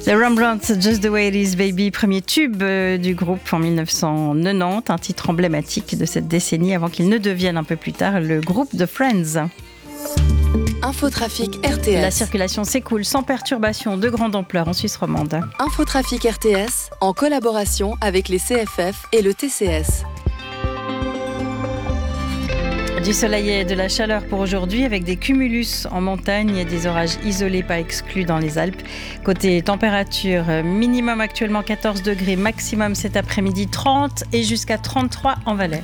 The Rembrandts, Just the Way It Is Baby, premier tube du groupe en 1990, un titre emblématique de cette décennie avant qu'il ne devienne un peu plus tard le groupe The Friends. Infotrafic RTS. La circulation s'écoule sans perturbation de grande ampleur en Suisse romande. Infotrafic RTS en collaboration avec les CFF et le TCS. Du soleil et de la chaleur pour aujourd'hui avec des cumulus en montagne et des orages isolés pas exclus dans les Alpes. Côté température, minimum actuellement 14 degrés, maximum cet après-midi 30 et jusqu'à 33 en Valais.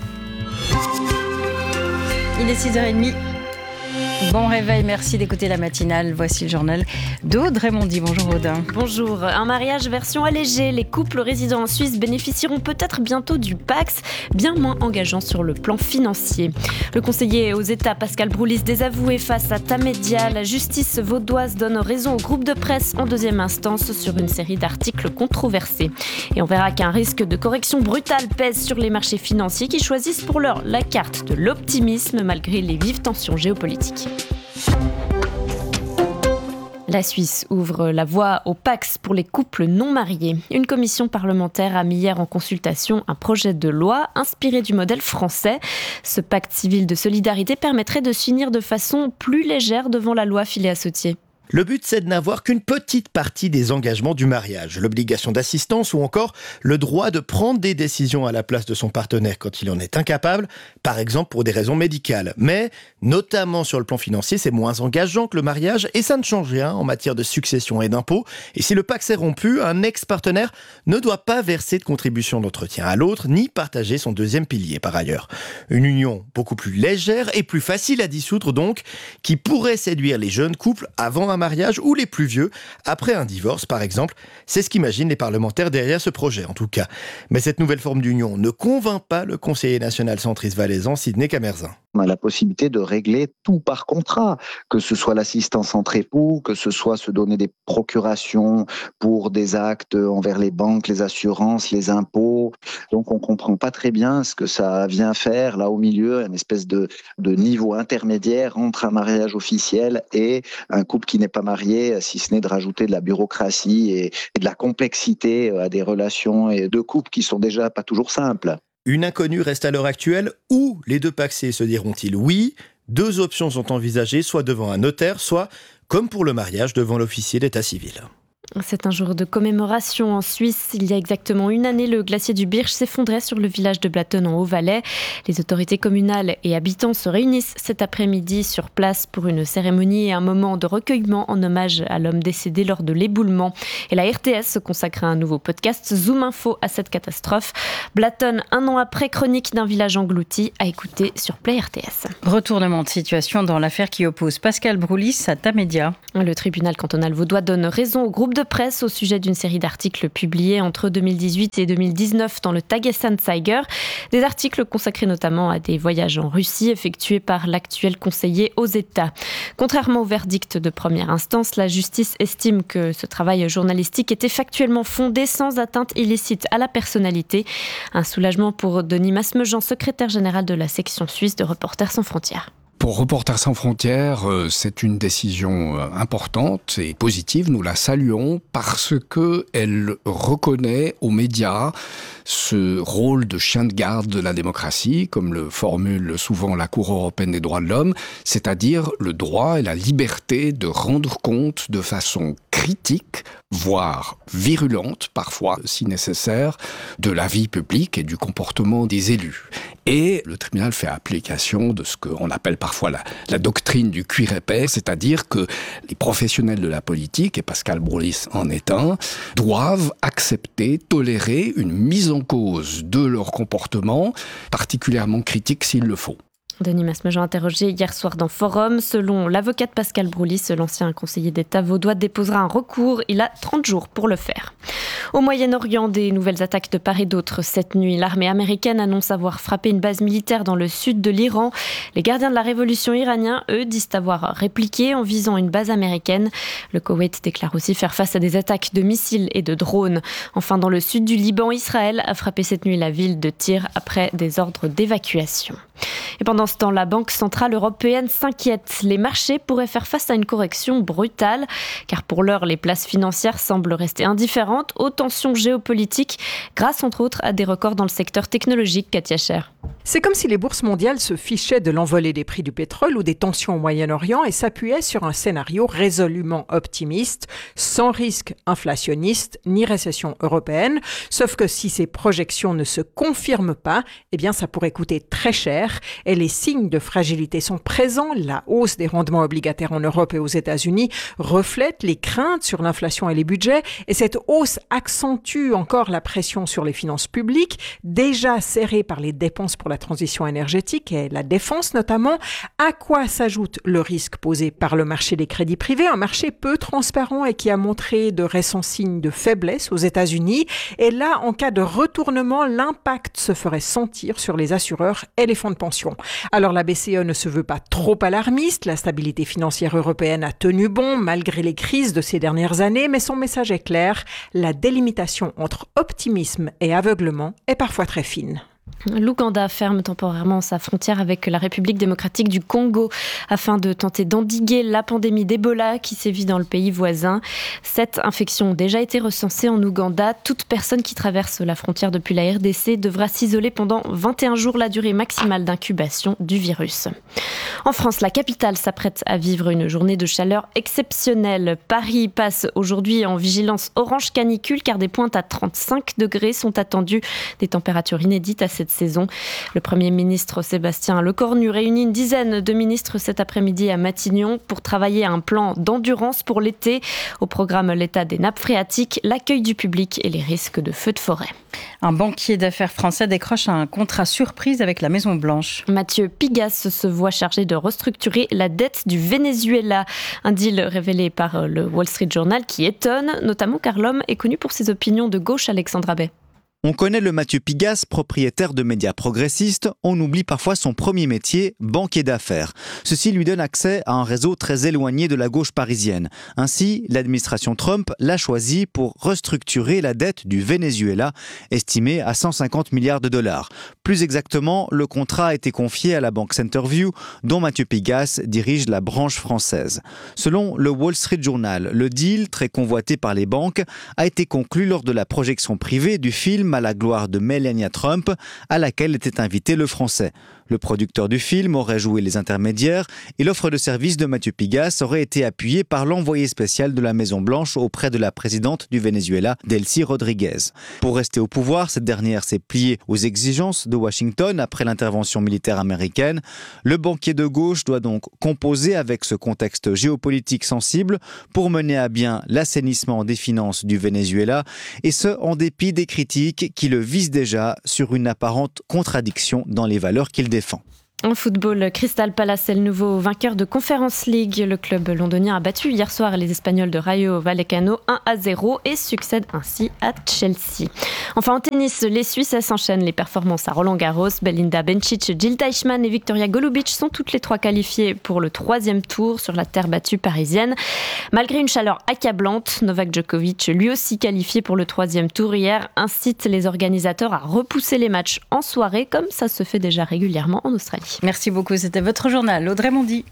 Il est 6h30. Bon réveil, merci d'écouter la matinale. Voici le journal d'Aude Raymondi. Bonjour Aude. Bonjour. Un mariage version allégée. Les couples résidant en Suisse bénéficieront peut-être bientôt du PACS, bien moins engageant sur le plan financier. Le conseiller aux États Pascal Broulis désavoué face à Tamedia. La justice vaudoise donne raison au groupe de presse en deuxième instance sur une série d'articles controversés. Et on verra qu'un risque de correction brutale pèse sur les marchés financiers qui choisissent pour l'heure la carte de l'optimisme malgré les vives tensions géopolitiques. La Suisse ouvre la voie au PACS pour les couples non mariés. Une commission parlementaire a mis hier en consultation un projet de loi inspiré du modèle français. Ce pacte civil de solidarité permettrait de s'unir de façon plus légère devant la loi Filet à Sautier. Le but, c'est de n'avoir qu'une petite partie des engagements du mariage, l'obligation d'assistance ou encore le droit de prendre des décisions à la place de son partenaire quand il en est incapable, par exemple pour des raisons médicales. Mais, notamment sur le plan financier, c'est moins engageant que le mariage et ça ne change rien en matière de succession et d'impôts. Et si le pacte est rompu, un ex-partenaire ne doit pas verser de contribution d'entretien à l'autre, ni partager son deuxième pilier par ailleurs. Une union beaucoup plus légère et plus facile à dissoudre donc, qui pourrait séduire les jeunes couples avant un mariage ou les plus vieux après un divorce par exemple. C'est ce qu'imaginent les parlementaires derrière ce projet en tout cas. Mais cette nouvelle forme d'union ne convainc pas le conseiller national centriste valaisan Sidney Camerzin. On a la possibilité de régler tout par contrat, que ce soit l'assistance entre époux, que ce soit se donner des procurations pour des actes envers les banques, les assurances, les impôts. Donc on comprend pas très bien ce que ça vient faire là au milieu, une espèce de niveau intermédiaire entre un mariage officiel et un couple qui n'est pas marié, si ce n'est de rajouter de la bureaucratie et de la complexité à des relations et de couples qui sont déjà pas toujours simples. Une inconnue reste à l'heure actuelle. Où les deux pacsés se diront-ils oui ? Deux options sont envisagées, soit devant un notaire, soit, comme pour le mariage, devant l'officier d'état civil. C'est un jour de commémoration en Suisse. Il y a exactement une année, le glacier du Birch s'effondrait sur le village de Blatten en Haut-Valais. Les autorités communales et habitants se réunissent cet après-midi sur place pour une cérémonie et un moment de recueillement en hommage à l'homme décédé lors de l'éboulement. Et la RTS se consacre à un nouveau podcast, Zoom Info, à cette catastrophe. Blatten, un an après, chronique d'un village englouti, à écouter sur Play RTS. Retournement de situation dans l'affaire qui oppose Pascal Broulis à Tamedia. Le tribunal cantonal vaudois donne raison au groupe de presse au sujet d'une série d'articles publiés entre 2018 et 2019 dans le Tagesanzeiger. Des articles consacrés notamment à des voyages en Russie effectués par l'actuel conseiller aux États. Contrairement au verdict de première instance, la justice estime que ce travail journalistique était factuellement fondé sans atteinte illicite à la personnalité. Un soulagement pour Denis Masmejean, secrétaire général de la section suisse de Reporters sans frontières. Pour Reporters sans frontières, c'est une décision importante et positive. Nous la saluons parce qu'elle reconnaît aux médias ce rôle de chien de garde de la démocratie, comme le formule souvent la Cour européenne des droits de l'homme, c'est-à-dire le droit et la liberté de rendre compte de façon critique, voire virulente, parfois si nécessaire, de la vie publique et du comportement des élus. Et le tribunal fait application de ce qu'on appelle parfois la doctrine du cuir épais, c'est-à-dire que les professionnels de la politique, et Pascal Broulis en est un, doivent accepter, tolérer une mise en cause de leur comportement, particulièrement critique s'il le faut. Denis Masmejean interrogé hier soir dans Forum. Selon l'avocate Pascal Broulis, l'ancien conseiller d'État vaudois déposera un recours. Il a 30 jours pour le faire. Au Moyen-Orient, des nouvelles attaques de part et d'autre. Cette nuit, l'armée américaine annonce avoir frappé une base militaire dans le sud de l'Iran. Les gardiens de la révolution iraniens, eux, disent avoir répliqué en visant une base américaine. Le Koweït déclare aussi faire face à des attaques de missiles et de drones. Enfin, dans le sud du Liban, Israël a frappé cette nuit la ville de Tyr après des ordres d'évacuation. Et pendant ce temps, la Banque centrale européenne s'inquiète. Les marchés pourraient faire face à une correction brutale, car pour l'heure, les places financières semblent rester indifférentes aux tensions géopolitiques, grâce entre autres à des records dans le secteur technologique. Katia Cher. C'est comme si les bourses mondiales se fichaient de l'envolée des prix du pétrole ou des tensions au Moyen-Orient et s'appuyaient sur un scénario résolument optimiste, sans risque inflationniste ni récession européenne. Sauf que si ces projections ne se confirment pas, eh bien ça pourrait coûter très cher et les signes de fragilité sont présents. La hausse des rendements obligataires en Europe et aux États-Unis reflète les craintes sur l'inflation et les budgets et cette hausse accentue encore la pression sur les finances publiques, déjà serrées par les dépenses pour la transition énergétique et la défense notamment, à quoi s'ajoute le risque posé par le marché des crédits privés, un marché peu transparent et qui a montré de récents signes de faiblesse aux États-Unis. Et là, en cas de retournement, l'impact se ferait sentir sur les assureurs et les fonds de pension. Alors la BCE ne se veut pas trop alarmiste, la stabilité financière européenne a tenu bon malgré les crises de ces dernières années, mais son message est clair, la délimitation entre optimisme et aveuglement est parfois très fine. L'Ouganda ferme temporairement sa frontière avec la République démocratique du Congo afin de tenter d'endiguer la pandémie d'Ebola qui sévit dans le pays voisin. 7 infections ont déjà été recensées en Ouganda. Toute personne qui traverse la frontière depuis la RDC devra s'isoler pendant 21 jours, la durée maximale d'incubation du virus. En France, la capitale s'apprête à vivre une journée de chaleur exceptionnelle. Paris passe aujourd'hui en vigilance orange canicule car des pointes à 35 degrés sont attendues, des températures inédites à cette saison. Le Premier ministre Sébastien Lecornu réunit une dizaine de ministres cet après-midi à Matignon pour travailler à un plan d'endurance pour l'été. Au programme, l'état des nappes phréatiques, l'accueil du public et les risques de feux de forêt. Un banquier d'affaires français décroche un contrat surprise avec la Maison-Blanche. Mathieu Pigasse se voit chargé de restructurer la dette du Venezuela. Un deal révélé par le Wall Street Journal qui étonne, notamment car l'homme est connu pour ses opinions de gauche. Alexandra Bay. On connaît le Mathieu Pigasse, propriétaire de médias progressistes. On oublie parfois son premier métier, banquier d'affaires. Ceci lui donne accès à un réseau très éloigné de la gauche parisienne. Ainsi, l'administration Trump l'a choisi pour restructurer la dette du Venezuela, estimée à 150 milliards de dollars. Plus exactement, le contrat a été confié à la banque Centerview, dont Mathieu Pigasse dirige la branche française. Selon le Wall Street Journal, le deal, très convoité par les banques, a été conclu lors de la projection privée du film à la gloire de Melania Trump, à laquelle était invité le Français. Le producteur du film aurait joué les intermédiaires et l'offre de service de Mathieu Pigasse aurait été appuyée par l'envoyé spécial de la Maison-Blanche auprès de la présidente du Venezuela, Delcy Rodriguez. Pour rester au pouvoir, cette dernière s'est pliée aux exigences de Washington après l'intervention militaire américaine. Le banquier de gauche doit donc composer avec ce contexte géopolitique sensible pour mener à bien l'assainissement des finances du Venezuela, et ce en dépit des critiques qui le visent déjà sur une apparente contradiction dans les valeurs qu'il défend. En football, Crystal Palace est le nouveau vainqueur de Conference League. Le club londonien a battu hier soir les Espagnols de Rayo Vallecano 1-0 et succède ainsi à Chelsea. Enfin en tennis, les Suisses s'enchaînent les performances à Roland-Garros. Belinda Bencic, Jill Teichmann et Victoria Golubic sont toutes les 3 qualifiées pour le 3e tour sur la terre battue parisienne. Malgré une chaleur accablante, Novak Djokovic, lui aussi qualifié pour le 3e tour hier, incite les organisateurs à repousser les matchs en soirée comme ça se fait déjà régulièrement en Australie. Merci beaucoup, c'était votre journal. Audrey Mondy.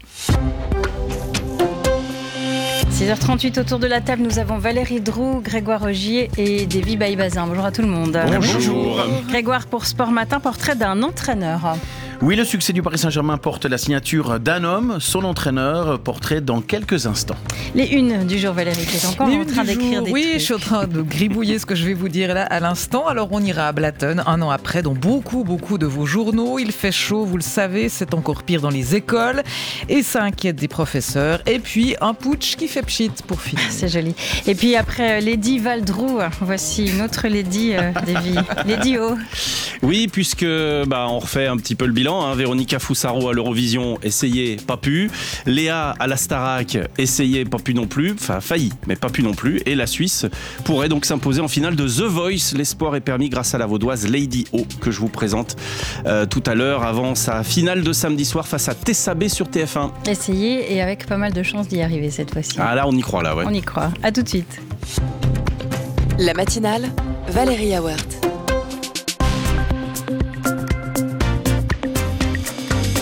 6h38 autour de la table, nous avons Valérie Droux, Grégoire Augier et Davy Baïbazin. Bonjour à tout le monde. Bonjour. Grégoire, pour Sport Matin, portrait d'un entraîneur. Oui, le succès du Paris Saint-Germain porte la signature d'un homme, son entraîneur, portrait dans quelques instants. Les unes du jour, Valérie, qui est encore en train d'écrire des trucs. Oui, je suis en train de gribouiller ce que je vais vous dire là à l'instant. Alors on ira à Blatten, un an après, dans beaucoup de vos journaux. Il fait chaud, vous le savez, c'est encore pire dans les écoles. Et ça inquiète des professeurs. Et puis un putsch qui fait pchit pour finir. C'est joli. Et puis après Lady Valdroux, voici une autre Lady, Davy. Lady O. Oui, puisque on refait un petit peu le bilan. Véronica Foussaro à l'Eurovision, essayé, pas pu. Léa à la Starac, essayé, pas pu non plus. Enfin, failli, mais pas pu non plus. Et la Suisse pourrait donc s'imposer en finale de The Voice. L'espoir est permis grâce à la vaudoise Lady O, que je vous présente tout à l'heure, avant sa finale de samedi soir face à Tessa B sur TF1. Essayé et avec pas mal de chances d'y arriver cette fois-ci. Ah là, on y croit, là, ouais. On y croit. À tout de suite. La matinale, Valérie Awert.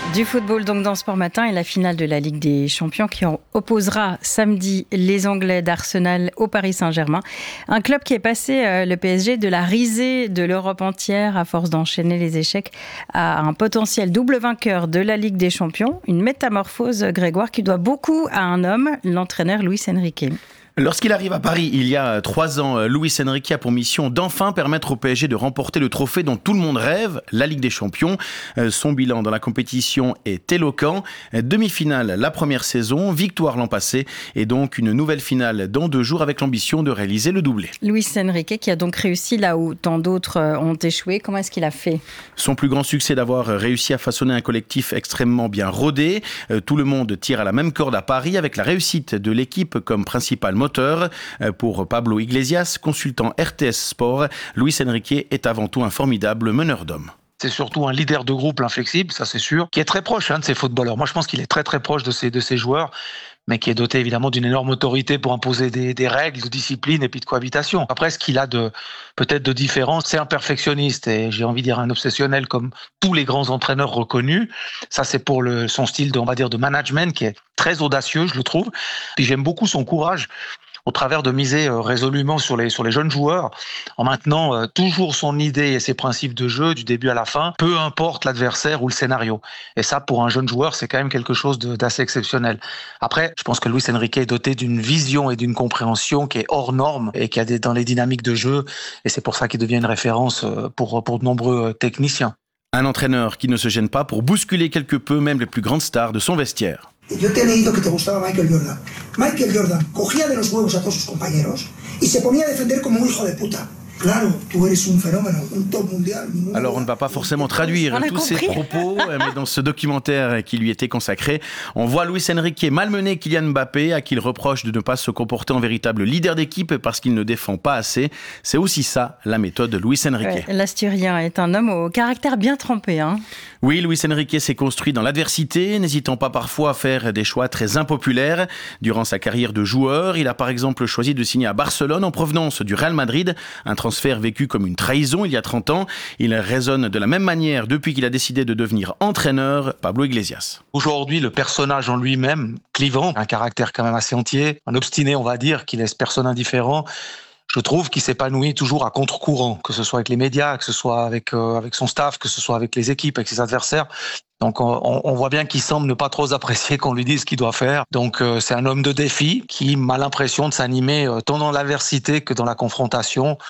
Du football donc dans Sport Matin et la finale de la Ligue des Champions qui opposera samedi les Anglais d'Arsenal au Paris Saint-Germain. Un club qui est passé, le PSG, de la risée de l'Europe entière à force d'enchaîner les échecs à un potentiel double vainqueur de la Ligue des Champions. Une métamorphose, Grégoire, qui doit beaucoup à un homme, l'entraîneur Luis Enrique. Lorsqu'il arrive à Paris il y a 3 ans, Luis Enrique a pour mission d'enfin permettre au PSG de remporter le trophée dont tout le monde rêve, la Ligue des Champions. Son bilan dans la compétition est éloquent. Demi-finale la première saison, victoire l'an passé et donc une nouvelle finale dans 2 jours avec l'ambition de réaliser le doublé. Luis Enrique qui a donc réussi là où tant d'autres ont échoué. Comment est-ce qu'il a fait ? Son plus grand succès d'avoir réussi à façonner un collectif extrêmement bien rodé. Tout le monde tire à la même corde à Paris avec la réussite de l'équipe comme principal moteur. Pour Pablo Iglesias, consultant RTS Sport, Luis Enrique est avant tout un formidable meneur d'hommes. C'est surtout un leader de groupe inflexible, ça c'est sûr, qui est très proche de ses footballeurs. Moi je pense qu'il est très très proche de ses joueurs, mais qui est doté évidemment d'une énorme autorité pour imposer des règles, de discipline et puis de cohabitation. Après, ce qu'il a peut-être de différent, c'est un perfectionniste et j'ai envie de dire un obsessionnel comme tous les grands entraîneurs reconnus. Ça c'est pour son style de management qui est très audacieux, je le trouve. Puis j'aime beaucoup son courage au travers de miser résolument sur les jeunes joueurs, en maintenant toujours son idée et ses principes de jeu du début à la fin, peu importe l'adversaire ou le scénario. Et ça, pour un jeune joueur, c'est quand même quelque chose d'assez exceptionnel. Après, je pense que Luis Enrique est doté d'une vision et d'une compréhension qui est hors norme et qui a dans les dynamiques de jeu, et c'est pour ça qu'il devient une référence pour de nombreux techniciens. Un entraîneur qui ne se gêne pas pour bousculer quelque peu même les plus grandes stars de son vestiaire. Yo te he leído que te gustaba Michael Jordan. Michael Jordan cogía de los huevos a todos sus compañeros y se ponía a defender como un hijo de puta. Claro, tú eres un fenómeno, un top mundial. Alors on ne va pas forcément traduire tous ces propos, mais dans ce documentaire qui lui était consacré, on voit Luis Enrique malmener Kylian Mbappé, à qui il reproche de ne pas se comporter en véritable leader d'équipe parce qu'il ne défend pas assez. C'est aussi ça, la méthode de Luis Enrique. Ouais, l'Asturien est un homme au caractère bien trempé. Oui, Luis Enrique s'est construit dans l'adversité, n'hésitant pas parfois à faire des choix très impopulaires. Durant sa carrière de joueur, il a par exemple choisi de signer à Barcelone en provenance du Real Madrid, un transfert vécu comme une trahison il y a 30 ans. Il résonne de la même manière depuis qu'il a décidé de devenir entraîneur, Pablo Iglesias. Aujourd'hui, le personnage en lui-même, clivant, un caractère quand même assez entier, un obstiné on va dire, qui laisse personne indifférent, je trouve qu'il s'épanouit toujours à contre-courant, que ce soit avec les médias, que ce soit avec son staff, que ce soit avec les équipes, avec ses adversaires. Donc on voit bien qu'il semble ne pas trop apprécier qu'on lui dise ce qu'il doit faire. Donc c'est un homme de défi qui a l'impression de s'animer tant dans l'adversité que dans la confrontation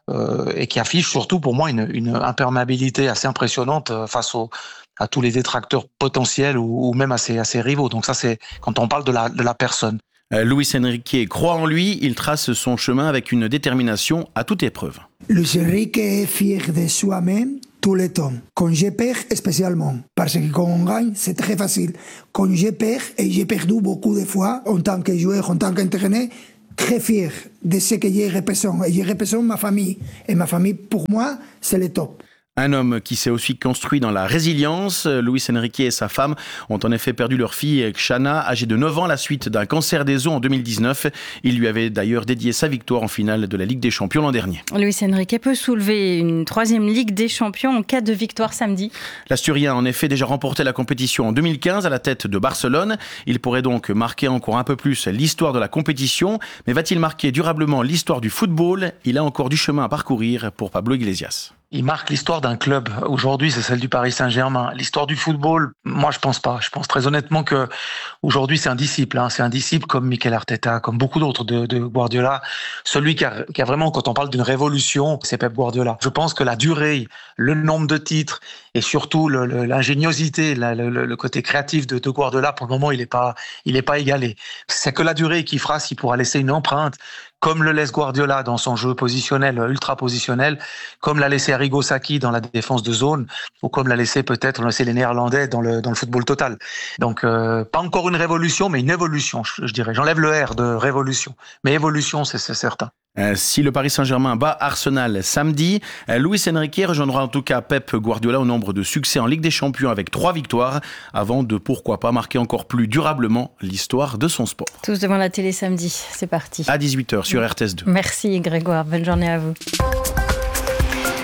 et qui affiche surtout pour moi une imperméabilité assez impressionnante face à tous les détracteurs potentiels ou même à ses rivaux. Donc ça c'est quand on parle de la personne. Luis Enrique croit en lui, il trace son chemin avec une détermination à toute épreuve. Luis Enrique est fier de soi-même tout le temps. Quand je perds, spécialement. Parce que quand on gagne, c'est très facile. Quand je perds, et j'ai perdu beaucoup de fois, en tant que joueur, en tant qu'entraîneur, très fier de ce que je représente. Et je représente ma famille. Et ma famille, pour moi, c'est le top. Un homme qui s'est aussi construit dans la résilience. Luis Enrique et sa femme ont en effet perdu leur fille Xana, âgée de 9 ans, à la suite d'un cancer des os en 2019. Il lui avait d'ailleurs dédié sa victoire en finale de la Ligue des Champions l'an dernier. Luis Enrique peut soulever une 3e Ligue des Champions en cas de victoire samedi. L'Asturien a en effet déjà remporté la compétition en 2015 à la tête de Barcelone. Il pourrait donc marquer encore un peu plus l'histoire de la compétition. Mais va-t-il marquer durablement l'histoire du football ? Il a encore du chemin à parcourir pour Pablo Iglesias. Il marque l'histoire d'un club. Aujourd'hui, c'est celle du Paris Saint-Germain. L'histoire du football, moi, je pense pas. Je pense très honnêtement que aujourd'hui, c'est un disciple. C'est un disciple comme Mikel Arteta, comme beaucoup d'autres de Guardiola. Celui qui a vraiment, quand on parle d'une révolution, c'est Pep Guardiola. Je pense que la durée, le nombre de titres et surtout l'ingéniosité, le côté créatif de Guardiola, pour le moment, il est pas égalé. C'est que la durée qui fera s'il pourra laisser une empreinte, comme le laisse Guardiola dans son jeu positionnel, ultra positionnel, comme l'a laissé Arrigo Sacchi dans la défense de zone, ou comme l'a laissé peut-être les Néerlandais dans le football total. Donc pas encore une révolution, mais une évolution, je dirais. J'enlève le R de révolution, mais évolution, c'est certain. Si le Paris Saint-Germain bat Arsenal samedi, Luis Enrique rejoindra en tout cas Pep Guardiola au nombre de succès en Ligue des Champions avec 3 victoires, avant de pourquoi pas marquer encore plus durablement l'histoire de son sport. Tous devant la télé samedi, c'est parti. À 18h sur RTS2. Merci Grégoire, bonne journée à vous.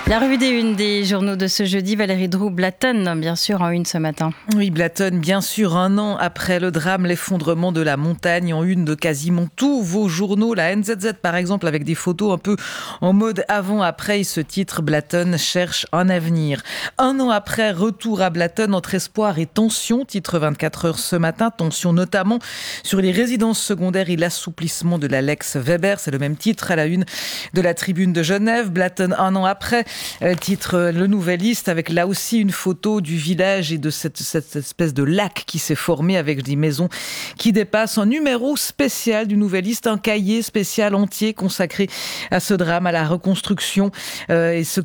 La revue des unes des journaux de ce jeudi, Valérie Drou, Blatten, bien sûr, en une ce matin. Oui, Blatten, bien sûr, 1 an après le drame, l'effondrement de la montagne, en une de quasiment tous vos journaux. La NZZ, par exemple, avec des photos un peu en mode avant-après. Ce titre, Blatten cherche un avenir. 1 an après, retour à Blatten entre espoir et tension. Titre 24 heures ce matin. Tension notamment sur les résidences secondaires et l'assouplissement de la Lex Weber. C'est le même titre à la une de la Tribune de Genève. Blatten, 1 an après. Titre Le Nouvelliste, avec là aussi une photo du village et de cette espèce de lac qui s'est formé avec des maisons qui dépassent. Un numéro spécial du Nouvelliste, un cahier spécial entier consacré à ce drame, à la reconstruction et ce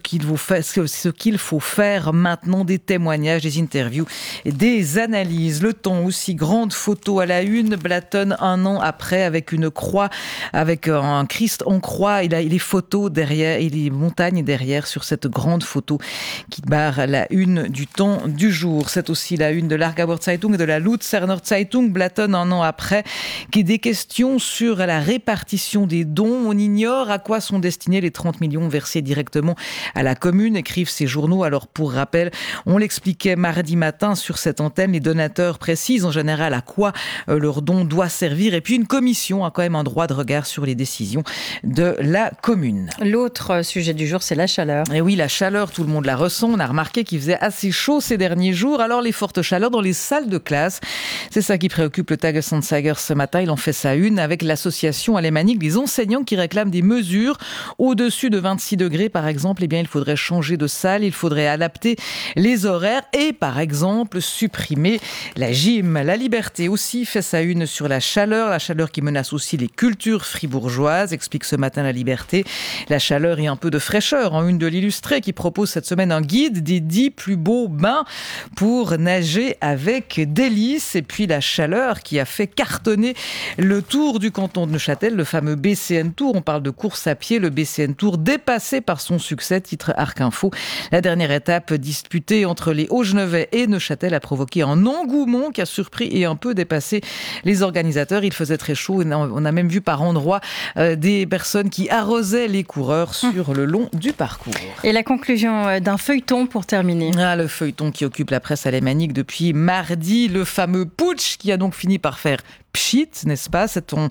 qu'il faut faire maintenant, des témoignages, des interviews et des analyses. Le Temps aussi, grande photo à la une, Blatten 1 an après, avec une croix, avec un Christ en croix, il a les photos derrière et les montagnes derrière sur cette grande photo qui barre la une du Temps du jour. C'est aussi la une de l'Aargauer Zeitung et de la Luzerner Zeitung. Blatten 1 an après, qui est des questions sur la répartition des dons. On ignore à quoi sont destinés les 30 millions versés directement à la commune, écrivent ces journaux. Alors pour rappel, on l'expliquait mardi matin sur cette antenne, les donateurs précisent en général à quoi leur don doit servir. Et puis une commission a quand même un droit de regard sur les décisions de la commune. L'autre sujet du jour, c'est la chaleur. Et oui, la chaleur, tout le monde la ressent. On a remarqué qu'il faisait assez chaud ces derniers jours. Alors, les fortes chaleurs dans les salles de classe, c'est ça qui préoccupe le Tages-Anzeiger ce matin. Il en fait sa une avec l'association alémanique des enseignants qui réclament des mesures. Au-dessus de 26 degrés, par exemple, eh bien, il faudrait changer de salle, il faudrait adapter les horaires et, par exemple, supprimer la gym. La Liberté aussi fait sa une sur la chaleur qui menace aussi les cultures fribourgeoises, explique ce matin la Liberté. La chaleur et un peu de fraîcheur en une de l'Illustré qui propose cette semaine un guide des 10 plus beaux bains pour nager avec délice. Et puis la chaleur qui a fait cartonner le Tour du canton de Neuchâtel, le fameux BCN Tour. On parle de course à pied, le BCN Tour dépassé par son succès, titre Arc Info. La dernière étape disputée entre les Hauts-Genevois et Neuchâtel a provoqué un engouement qui a surpris et un peu dépassé les organisateurs. Il faisait très chaud et on a même vu par endroits des personnes qui arrosaient les coureurs sur le long du parcours. Et la conclusion d'un feuilleton pour terminer. Le feuilleton qui occupe la presse alémanique depuis mardi, le fameux putsch qui a donc fini par faire pchit, n'est-ce pas?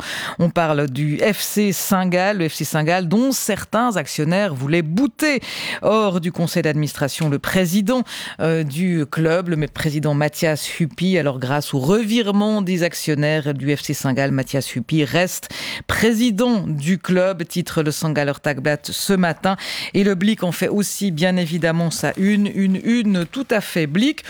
On parle du FC Saint-Gall, le FC Saint-Gall dont certains actionnaires voulaient bouter hors du conseil d'administration le président du club, le président Mathias Huppi. Alors grâce au revirement des actionnaires du FC Saint-Gall, Mathias Huppi reste président du club, titre le St-Galler Tagblatt ce matin. Et le Blick en fait aussi bien évidemment sa une tout à fait Blick.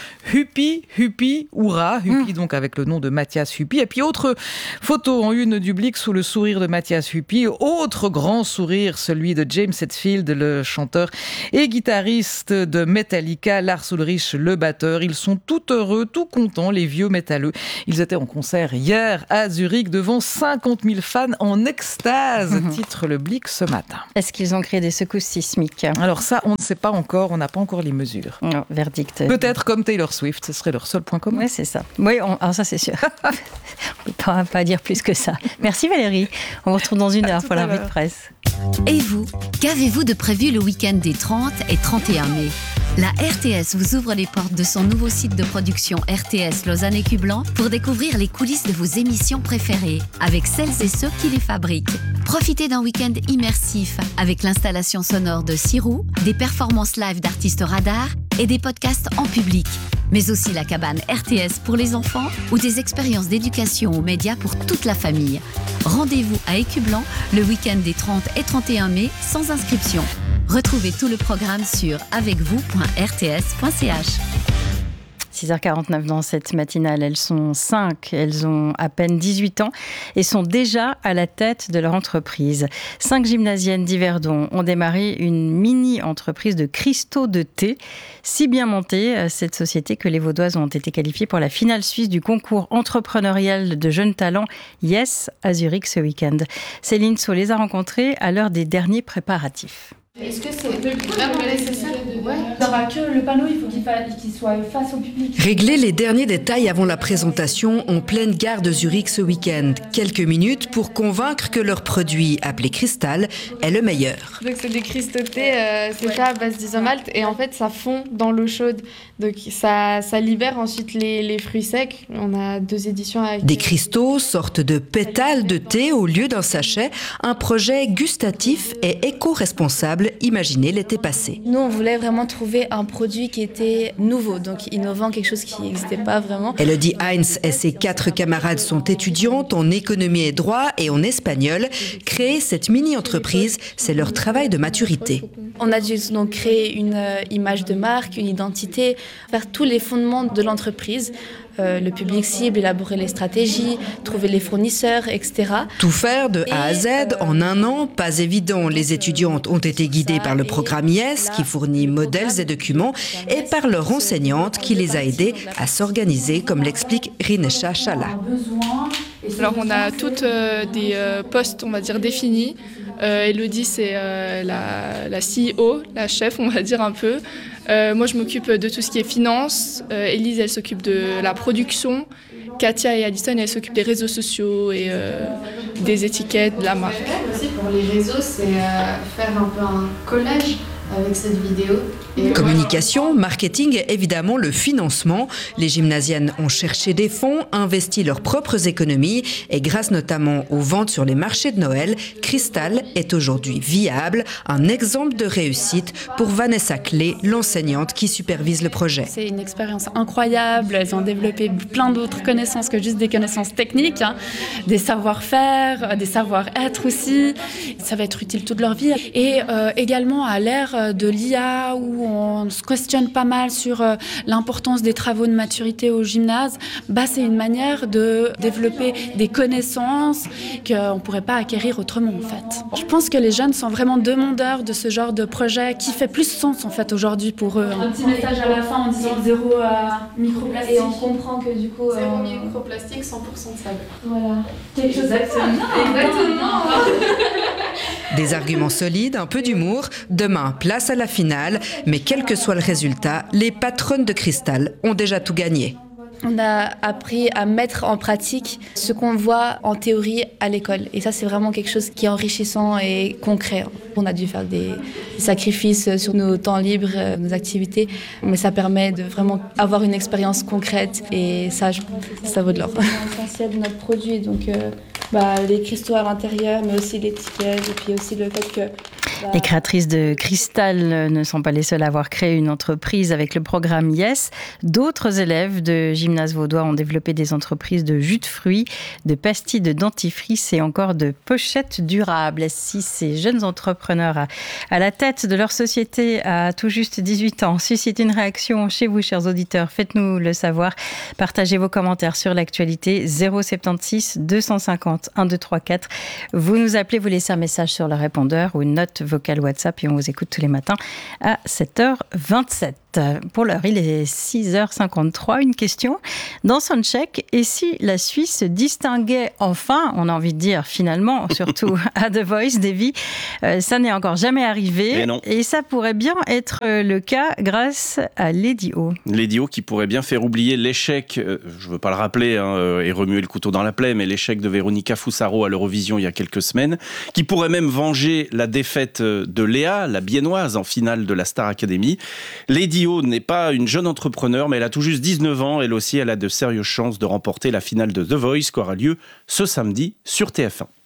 Huppi, hurrah, Huppi donc avec le nom de Mathias Huppi. Et puis autre photo en une du Blick sous le sourire de Mathias Huppi. Autre grand sourire, celui de James Hetfield, le chanteur et guitariste de Metallica, Lars Ulrich, le batteur. Ils sont tout heureux, tout contents, les vieux métalleux. Ils étaient en concert hier à Zurich devant 50 000 fans en extase, titre le Blick ce matin. Est-ce qu'ils ont créé des secousses sismiques? Alors ça, on ne sait pas encore, on n'a pas encore les mesures. Non, verdict. Peut-être comme Taylor Swift, ce serait leur seul point commun. Oui, c'est ça. Oui, alors ça c'est sûr. On ne peut pas dire plus que ça. Merci Valérie. On vous retrouve dans 1 heure pour la revue de presse. Et vous, qu'avez-vous de prévu le week-end des 30 et 31 mai? La RTS vous ouvre les portes de son nouveau site de production RTS Lausanne et Cublan pour découvrir les coulisses de vos émissions préférées avec celles et ceux qui les fabriquent. Profitez d'un week-end immersif avec l'installation sonore de Sirou, des performances live d'artistes radars et des podcasts en public. Mais aussi la cabane RTS pour les enfants ou des expériences d'éducation aux médias pour toute la famille. Rendez-vous à Écublan le week-end des 30 et 31 mai sans inscription. Retrouvez tout le programme sur avecvous.rts.ch. 6h49 dans cette matinale. Elles sont 5, elles ont à peine 18 ans et sont déjà à la tête de leur entreprise. 5 gymnasiennes d'Yverdon ont démarré une mini-entreprise de cristaux de thé, si bien montée, cette société, que les Vaudoises ont été qualifiées pour la finale suisse du concours entrepreneurial de jeunes talents Yes à Zurich ce week-end. Céline Saut les a rencontrées à l'heure des derniers préparatifs. Est-ce que c'est vraiment nécessaire Ouais. Il n'y aura que le panneau, il faut qu'il soit face au public. Régler les derniers détails avant la présentation en pleine gare de Zurich ce week-end. Quelques minutes pour convaincre que leur produit, appelé Cristal, est le meilleur. Donc c'est des cristautés, c'est ça, à base d'isomalt, et en fait ça fond dans l'eau chaude. Donc ça libère ensuite les fruits secs. On a 2 éditions avec... Des cristaux, sorte de pétales de thé au lieu d'un sachet, un projet gustatif et éco-responsable imaginé l'été passé. Nous, on voulait vraiment trouver un produit qui était nouveau, donc innovant, quelque chose qui n'existait pas vraiment. Elodie Heinz et ses 4 camarades sont étudiantes en économie et droit et en espagnol. Créer cette mini-entreprise, c'est leur travail de maturité. On a dû donc créer une image de marque, une identité, faire tous les fondements de l'entreprise. Le public cible, élaborer les stratégies, trouver les fournisseurs, etc. Tout faire de A à Z en un an, pas évident. Les étudiantes ont été guidées par le programme YES qui fournit modèles et documents et par leur enseignante qui les a aidées à s'organiser, comme l'explique Rinesha Chala. Alors on a toutes des postes, on va dire, définis. Elodie, c'est la CEO, la chef, on va dire un peu. Moi, je m'occupe de tout ce qui est finance. Élise, elle s'occupe de la production. Katia et Alison, elles s'occupent des réseaux sociaux et des étiquettes, de la marque. Aussi pour les réseaux, c'est faire un peu un collage avec cette vidéo. Communication, marketing et évidemment le financement. Les gymnasiennes ont cherché des fonds, investi leurs propres économies et grâce notamment aux ventes sur les marchés de Noël, Cristal est aujourd'hui viable, un exemple de réussite pour Vanessa Clé, l'enseignante qui supervise le projet. C'est une expérience incroyable, elles ont développé plein d'autres connaissances que juste des connaissances techniques, des savoir-faire, des savoir-être aussi. Ça va être utile toute leur vie. Et également à l'ère de l'IA où on se questionne pas mal sur l'importance des travaux de maturité au gymnase, c'est une manière de développer des connaissances qu'on ne pourrait pas acquérir autrement en fait. Je pense que les jeunes sont vraiment demandeurs de ce genre de projet qui fait plus sens en fait aujourd'hui pour eux. Un petit message à la fin en disant 0 microplastique. Et on comprend que du coup... 0 microplastique, 100% de sable. Voilà. Quelque chose exactement. Des arguments solides, un peu d'humour. Demain, place à la finale. Mais quel que soit le résultat, les patronnes de Cristal ont déjà tout gagné. On a appris à mettre en pratique ce qu'on voit en théorie à l'école. Et ça, c'est vraiment quelque chose qui est enrichissant et concret. On a dû faire des sacrifices sur nos temps libres, nos activités. Mais ça permet de vraiment avoir une expérience concrète. Et ça vaut de l'or. C'est l'essentiel de notre produit. Donc, les cristaux à l'intérieur, mais aussi l'étiquette. Et puis aussi le fait que... Les créatrices de Cristal ne sont pas les seules à avoir créé une entreprise avec le programme YES. D'autres élèves de Gymnase Vaudois ont développé des entreprises de jus de fruits, de pastilles de dentifrice et encore de pochettes durables. Si ces jeunes entrepreneurs à la tête de leur société à tout juste 18 ans suscitent une réaction chez vous, chers auditeurs, faites-nous le savoir. Partagez vos commentaires sur l'actualité 076 250 1234. Vous nous appelez, vous laissez un message sur le répondeur ou une note vocale WhatsApp et on vous écoute tous les matins à 7h27. Pour l'heure, il est 6h53. Une question dans Soundcheck. Et si la Suisse se distinguait enfin, on a envie de dire finalement, surtout à The Voice, Davy, ça n'est encore jamais arrivé. Et ça pourrait bien être le cas grâce à Lady O. Lady O qui pourrait bien faire oublier l'échec, je ne veux pas le rappeler et remuer le couteau dans la plaie, mais l'échec de Véronica Foussaro à l'Eurovision il y a quelques semaines, qui pourrait même venger la défaite de Léa, la biennoise, en finale de la Star Academy. Lady O n'est pas une jeune entrepreneur, mais elle a tout juste 19 ans. Elle aussi, elle a de sérieuses chances de remporter la finale de The Voice qui aura lieu ce samedi sur TF1.